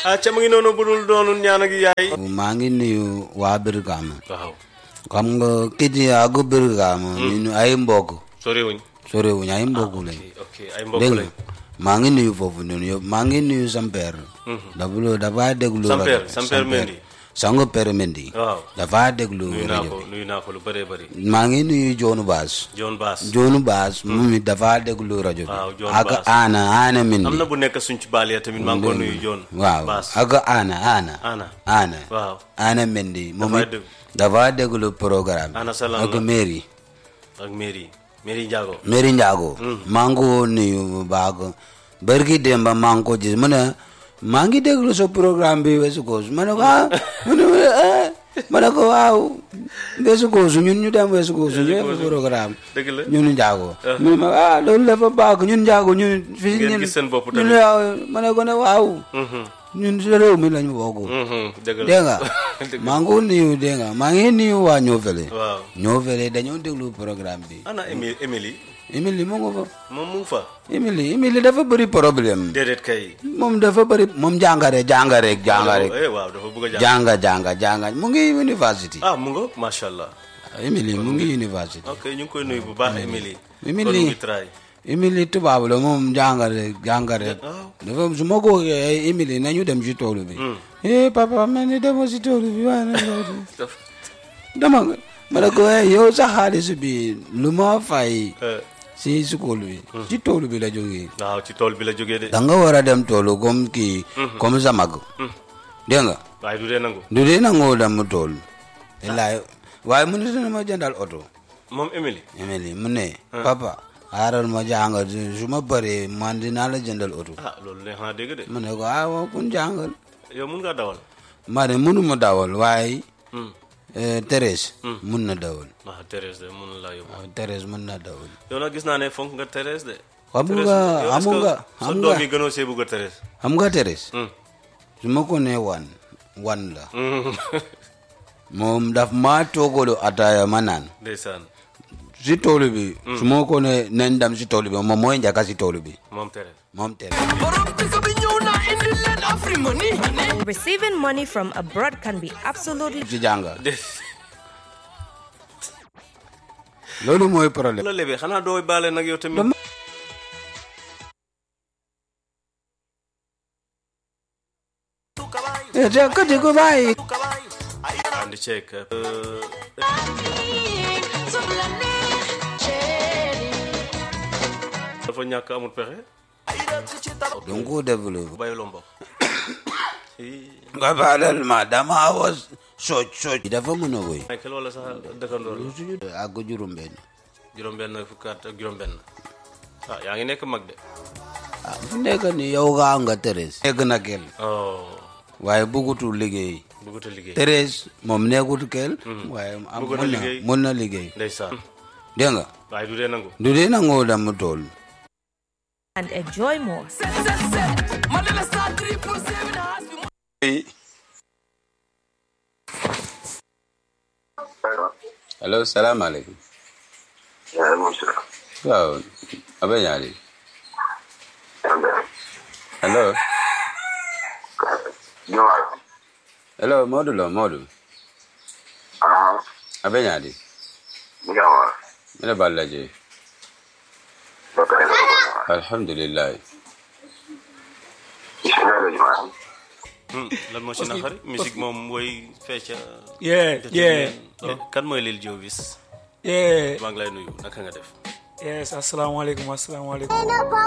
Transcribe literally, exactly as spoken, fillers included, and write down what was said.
ah ca ma ngi noonu budul doonul ñaan ak yaay. maa ngi nuyu waa Brikama. waaw. xam nga kiti ak Brikama. ñu ay mbokk. sorewuñ. sorewuñ ay mbokk lañ. ok ay mbokk lañ. maa ngi nuyu foofu noonu yëpp maa ngi nuyu Samper. dafa loo dafa déglu. Samper Samper Mendy. sango per Mendy. waaw dafa déglu. nuyu naa ko nuyu naa ko lu bëree bëri. maa ngi nuyu Joonu Baas. Joon Baas. Joonu Baas. moom it dafa déglu rajo bi. waaw Joon ak Baas Aana Aana Mendy. am na bu nekk suñ ci baal ya tamit maa ngi ko nuyu Joon. waaw Baas ak Aana Aana. Aana Aana. waaw Aana Mendy. moom dafay it déglu. dafa déglu programme. Aana Salam ak la. mairie. ak mairie mairie Ndiago. Mairie Ndiago. maa ngi ko nuyu bu baax. barki Demba maa ngi ko gis mu ne maa ngi déglu sa programme bi West Coast ma ne ko ah ma ne ko waaw West Coast ñun ñu dem West Coast ñu def programme. dëgg la ñun Ndiago. mu ne ma ah loolu dafa baax ñun Ndiago ñun. fii ngeen ñun gis seen bopp ñun tamit. waaw ma ne ko ne waaw. ñun si réew mi lañu bokk. dëgg la dégg nga maa ngi ko nuyu dégg nga maa ngi nuyu waa Ñoofele. waaw Ñoofele dañoo déglu programme bi. ana Émi Émilie. Émilie mu nga fa. moom mu ngi fa. Émilie Émilie dafa bëri problème. déedéet kay. moom dafa bëri moom jàngare jàngare jàngare. eh waaw dafa bëgg a jàng. jànga jànga jànga mu ngi university. ah mu nga macha allah. Émilie mu ngi university. ok ñu ngi koy nuyu bu baax Émilie. Émilie kon mu ngi try. Émilie tubaab la moom jàngare jàngare. waaw. dafa su ma ko waxee Émilie nañu dem si toolu bi. eh papa man ni demoo si toolu bi waaye nag dama nga ma ne ko yow sa xaalis bi lu ma fay. si sukul bi. ci toolu bi la jógee. waaw ci tool bi la jógee de. da nga war a dem toolu comme kii. comme sa mag. dégg nga. waaye du dee nangu. du dee nangoo dem tool. wallaay waaye mu ne dina ma jëndal oto. moom Émilie. Émilie mu ne. papa xaaral ma jàngal su ma bëree man dinaa la jëndal oto. ah loolu neex naa dégg de. mu ne ko ah waaw kun jàngal. yow mun ngaa dawal. ma ne mënu ma dawal waaye. Thérèse. mun na dawal. ah Thérèse de mun na laa yóbbu. waaw Thérèse mun na dawal. yow nag gis naa ne fonk nga Thérèse de. xam nga xam nga sa doom yi gënoo see bugg a Thérèse. xam nga Thérèse. su ma ko nee wan wan la. moom daf maa toogaloo ataaya ma naan. ndeysaan. si toolu bi. su ma ko ne nañ dem si toolu bi moom mooy njëkk si toolu bi. moom Thérèse. moom Thérèse. Receiving money from abroad can be absolutely si jànga. loolu mooy problème. la lebee xanaa doo baale nag yow tamit. kati ko bàyyi. andi ceek. dafa ñàkk amul pexe. donc ko développé. bayuloo mboq. nga baalal ma dama was sooc sooc. dafa mën a woy. Michael wala sax dëkkandoo la. ak juróom-benn. juróom-benn fukki at ak juróom-benn. ah yaa ngi nekk mag de. ah fu nekk ni yow nga nga Thérèse. nekk na kel. oh. waaye bëggutul liggéey. bëggut a liggéey. Thérèse moom nekkut kel. waaye am bëggut a mën na liggéey. mën na liggéey. ndeysaan. dégg nga. waaye du dee nangu. du dee nangoo dem tool. and enjoy more. allo salaamaaleykum. waaw. abe ñaari. allo. hello Modou Lo Modou. abe ñaari. mene balla je. alhamdulillah. lan moo ci naxari musique moom mooy fecca. yeah yeah. kan mooy Lil Jovis. yeah. maa ngi lay nuyu naka nga def. yes asalaamaaleykum asalaamaaleykum.